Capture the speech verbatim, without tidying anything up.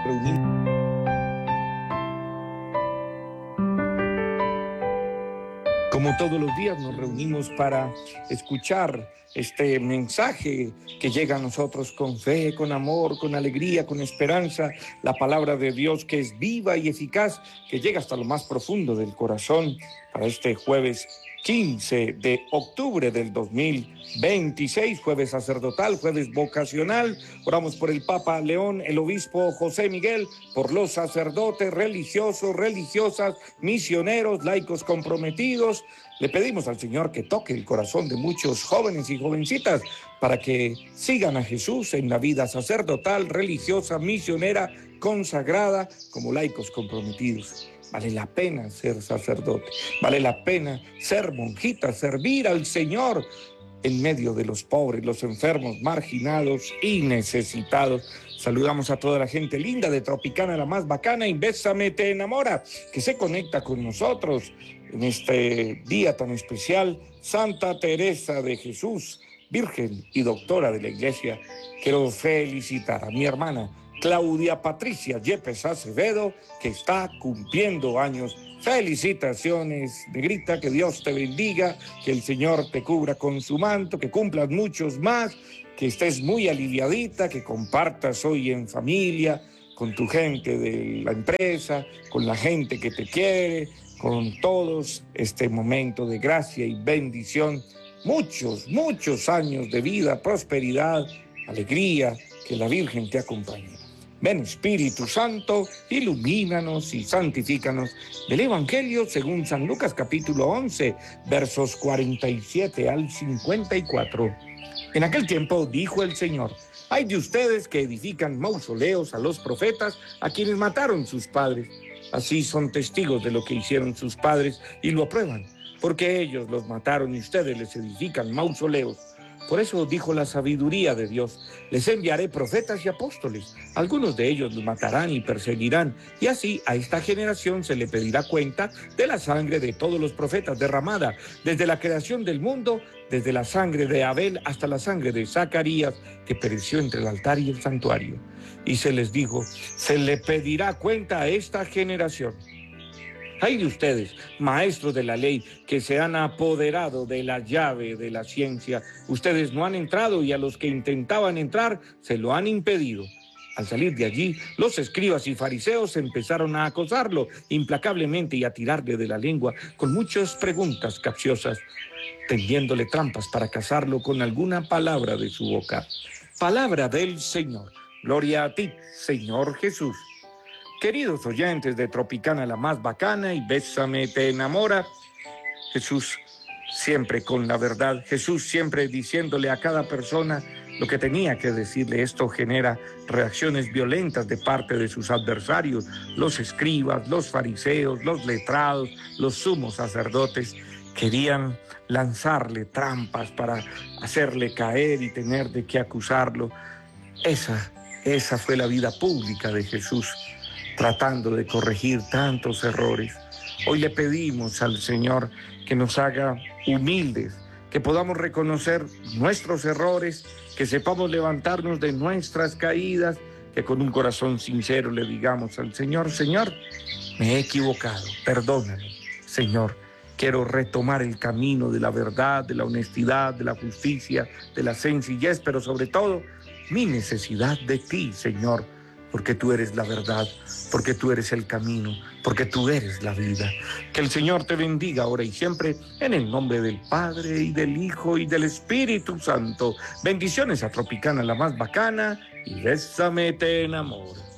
reunimos. Como todos los días nos reunimos para escuchar este mensaje que llega a nosotros con fe, con amor, con alegría, con esperanza, la palabra de Dios que es viva y eficaz, que llega hasta lo más profundo del corazón para este jueves quince de octubre del dos mil veintiséis, jueves sacerdotal, jueves vocacional. Oramos por el Papa León, el obispo José Miguel, por los sacerdotes, religiosos, religiosas, misioneros, laicos comprometidos. Le pedimos al Señor que toque el corazón de muchos jóvenes y jovencitas para que sigan a Jesús en la vida sacerdotal, religiosa, misionera, consagrada, como laicos comprometidos. Vale la pena ser sacerdote, vale la pena ser monjita, servir al Señor en medio de los pobres, los enfermos, marginados y necesitados. Saludamos a toda la gente linda de Tropicana, la más bacana, y Bésame Te Enamora, que se conecta con nosotros en este día tan especial. Santa Teresa de Jesús, Virgen y Doctora de la Iglesia. Quiero felicitar a mi hermana Claudia Patricia Yepes Acevedo, que está cumpliendo años. Felicitaciones, negrita, que Dios te bendiga, que el Señor te cubra con su manto, que cumplas muchos más, que estés muy aliviadita, que compartas hoy en familia, con tu gente de la empresa, con la gente que te quiere, con todos este momento de gracia y bendición. Muchos, muchos años de vida, prosperidad, alegría, que la Virgen te acompañe. Ven, Espíritu Santo, ilumínanos y santifícanos. Del Evangelio según San Lucas, capítulo once, versos cuarenta y siete al cincuenta y cuatro. En aquel tiempo dijo el Señor: hay de ustedes que edifican mausoleos a los profetas, a quienes mataron sus padres. Así son testigos de lo que hicieron sus padres y lo aprueban, porque ellos los mataron y ustedes les edifican mausoleos. Por eso dijo la sabiduría de Dios: les enviaré profetas y apóstoles. Algunos de ellos los matarán y perseguirán, y así a esta generación se le pedirá cuenta de la sangre de todos los profetas derramada, desde la creación del mundo, desde la sangre de Abel hasta la sangre de Zacarías, que pereció entre el altar y el santuario. Y se les dijo: se le pedirá cuenta a esta generación. Hay de ustedes, maestros de la ley, que se han apoderado de la llave de la ciencia. Ustedes no han entrado, y a los que intentaban entrar se lo han impedido. Al salir de allí, los escribas y fariseos empezaron a acosarlo implacablemente y a tirarle de la lengua con muchas preguntas capciosas, tendiéndole trampas para casarlo con alguna palabra de su boca. Palabra del Señor. Gloria a ti, Señor Jesús. Queridos oyentes de Tropicana, la más bacana, y Bésame Te Enamora, Jesús siempre con la verdad, Jesús siempre diciéndole a cada persona lo que tenía que decirle. Esto genera reacciones violentas de parte de sus adversarios, los escribas, los fariseos, los letrados, los sumos sacerdotes. Querían lanzarle trampas para hacerle caer y tener de qué acusarlo. Esa, esa fue la vida pública de Jesús, tratando de corregir tantos errores. Hoy le pedimos al Señor que nos haga humildes, que podamos reconocer nuestros errores, que sepamos levantarnos de nuestras caídas, que con un corazón sincero le digamos al Señor: Señor, me he equivocado, perdóname. Señor, quiero retomar el camino de la verdad, de la honestidad, de la justicia, de la sencillez, pero sobre todo mi necesidad de ti, Señor, porque tú eres la verdad, porque tú eres el camino, porque tú eres la vida. Que el Señor te bendiga ahora y siempre, en el nombre del Padre, y del Hijo, y del Espíritu Santo. Bendiciones a Tropicana, la más bacana, y Bésame Te Enamora.